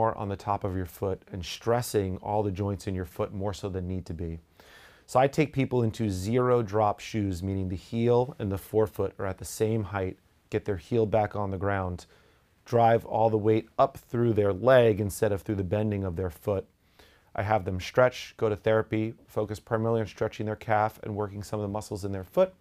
more on the top of your foot and stressing all the joints in your foot more so than need to be. So I take people into zero drop shoes, meaning the heel and the forefoot are at the same height, get their heel back on the ground, drive all the weight up through their leg instead of through the bending of their foot. I have them stretch, go to therapy, focus primarily on stretching their calf and working some of the muscles in their foot.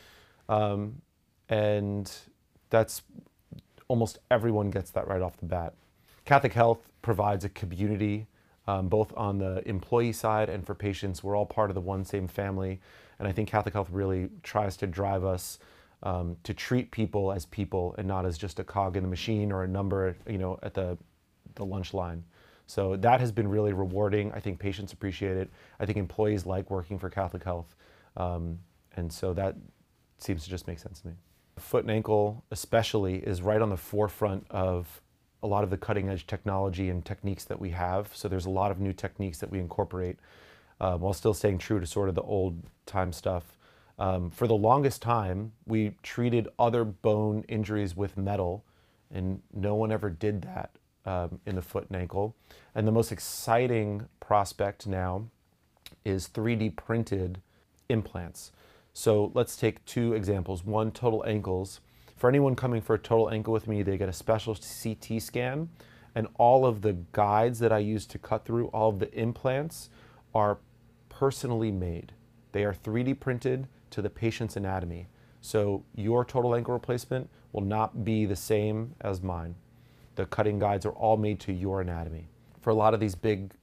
And that's almost everyone gets that right off the bat. Catholic Health provides a community, both on the employee side and for patients. We're all part of the one same family. And I think Catholic Health really tries to drive us to treat people as people and not as just a cog in the machine or a number, at the lunch line. So that has been really rewarding. I think patients appreciate it. I think employees like working for Catholic Health. And so that seems to just make sense to me. Foot and ankle especially is right on the forefront of a lot of the cutting edge technology and techniques that we have. So there's a lot of new techniques that we incorporate while still staying true to sort of the old time stuff. For the longest time, we treated other bone injuries with metal, and no one ever did that in the foot and ankle. And the most exciting prospect now is 3D printed implants. So let's take two examples. One, total ankles. For anyone coming for a total ankle with me, they get a special CT scan, and all of the guides that I use to cut through, all of the implants are personally made. They are 3D printed to the patient's anatomy. So your total ankle replacement will not be the same as mine. The cutting guides are all made to your anatomy. For a lot of these big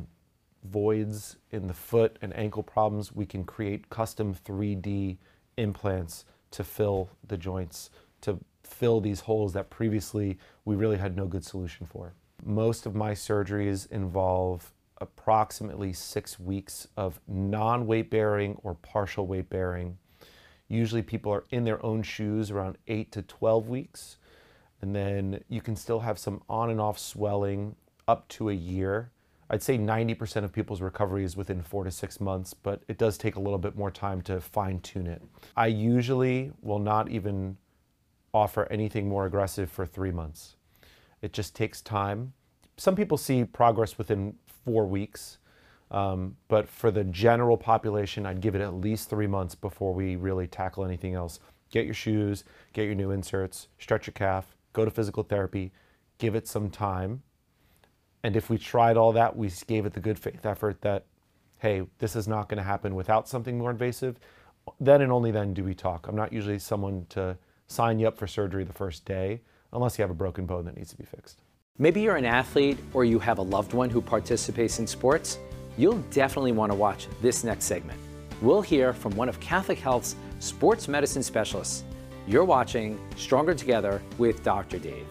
voids in the foot and ankle problems, we can create custom 3D implants to fill the joints, to fill these holes that previously we really had no good solution for. Most of my surgeries involve approximately 6 weeks of non-weight bearing or partial weight bearing. Usually people are in their own shoes around 8 to 12 weeks. And then you can still have some on and off swelling up to a year. I'd say 90% of people's recovery is within 4 to 6 months, but it does take a little bit more time to fine tune it. I usually will not even offer anything more aggressive for 3 months. It just takes time. Some people see progress within 4 weeks, but for the general population, I'd give it at least 3 months before we really tackle anything else. Get your shoes, get your new inserts, stretch your calf, go to physical therapy, give it some time. And if we tried all that, we gave it the good faith effort that, hey, this is not going to happen without something more invasive, then and only then do we talk. I'm not usually someone to sign you up for surgery the first day, unless you have a broken bone that needs to be fixed. Maybe you're an athlete or you have a loved one who participates in sports. You'll definitely want to watch this next segment. We'll hear from one of Catholic Health's sports medicine specialists. You're watching Stronger Together with Dr. Dave.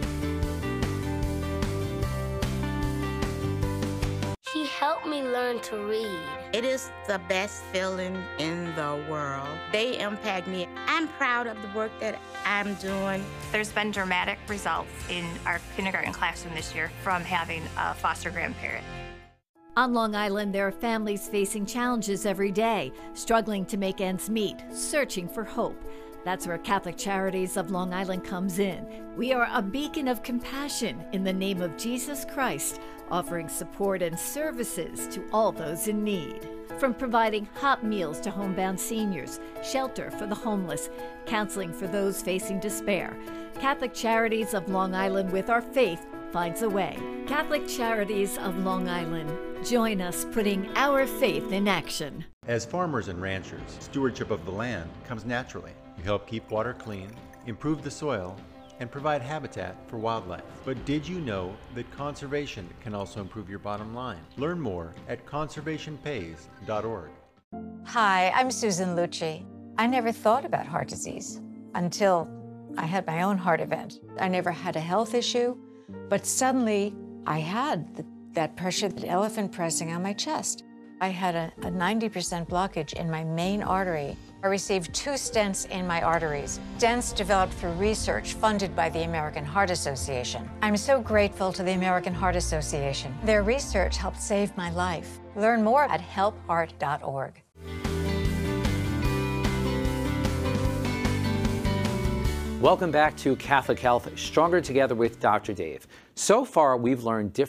He helped me learn to read. It is the best feeling in the world. They impact me. I'm proud of the work that I'm doing. There's been dramatic results in our kindergarten classroom this year from having a foster grandparent. On Long Island, there are families facing challenges every day, struggling to make ends meet, searching for hope. That's where Catholic Charities of Long Island comes in. We are a beacon of compassion in the name of Jesus Christ, offering support and services to all those in need. From providing hot meals to homebound seniors, shelter for the homeless, counseling for those facing despair, Catholic Charities of Long Island, with our faith, finds a way. Catholic Charities of Long Island. Join us putting our faith in action. As farmers and ranchers, stewardship of the land comes naturally. You help keep water clean, improve the soil, and provide habitat for wildlife. But did you know that conservation can also improve your bottom line? Learn more at conservationpays.org. Hi, I'm Susan Lucci. I never thought about heart disease until I had my own heart event. I never had a health issue, but suddenly I had that pressure, that elephant pressing on my chest. I had a 90% blockage in my main artery. I received 2 stents in my arteries. Stents developed through research funded by the American Heart Association. I'm so grateful to the American Heart Association. Their research helped save my life. Learn more at helpheart.org. Welcome back to Catholic Health, Stronger Together with Dr. Dave. So far, we've learned different